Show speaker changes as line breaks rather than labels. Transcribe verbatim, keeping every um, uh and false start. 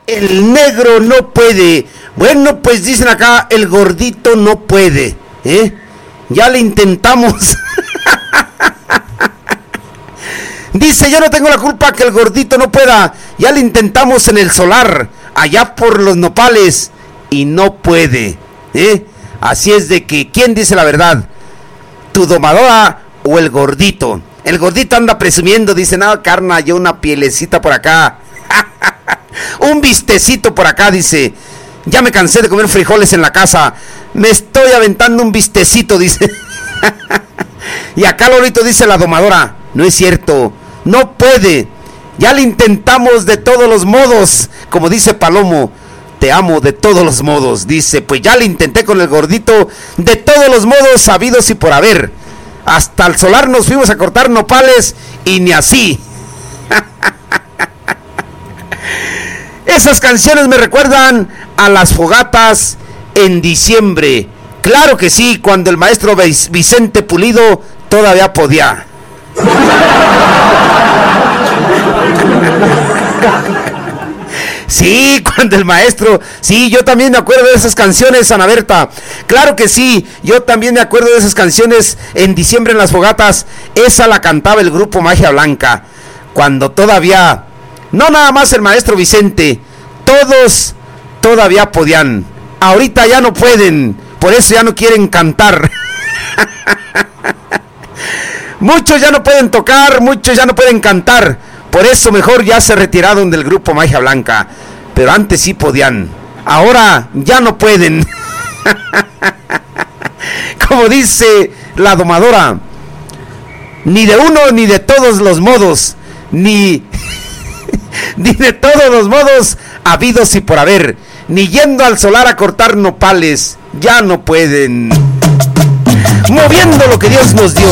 el negro no puede. Bueno, pues dicen acá, el gordito no puede, ¿eh? Ya le intentamos. Dice, yo no tengo la culpa que el gordito no pueda. Ya le intentamos en el solar, allá por los nopales, y no puede, ¿eh? Así es de que, ¿quién dice la verdad? ¿Tu domadora o el gordito? El gordito anda presumiendo, dice, no, carna, yo una pielecita por acá. Un bistecito por acá, dice. Ya me cansé de comer frijoles en la casa. Me estoy aventando un bistecito, dice. Y acá Lorito dice la domadora, no es cierto, no puede. Ya le intentamos de todos los modos. Como dice Palomo, te amo de todos los modos. Dice, pues ya le intenté con el gordito de todos los modos sabidos y por haber. Hasta el solar nos fuimos a cortar nopales y ni así. Esas canciones me recuerdan a las fogatas en diciembre. Claro que sí, cuando el maestro Vicente Pulido todavía podía. Sí, cuando el maestro... Sí, yo también me acuerdo de esas canciones, Ana Berta. Claro que sí, yo también me acuerdo de esas canciones en diciembre en las fogatas. Esa la cantaba el grupo Magia Blanca. Cuando todavía... No nada más el maestro Vicente, todos todavía podían. Ahorita ya no pueden, por eso ya no quieren cantar. Muchos ya no pueden tocar, muchos ya no pueden cantar. Por eso mejor ya se retiraron del grupo Magia Blanca. Pero antes sí podían, ahora ya no pueden. Como dice la domadora, ni de uno ni de todos los modos, ni... ni de todos los modos habidos y por haber, ni yendo al solar a cortar nopales, ya no pueden. Moviendo lo que Dios nos dio.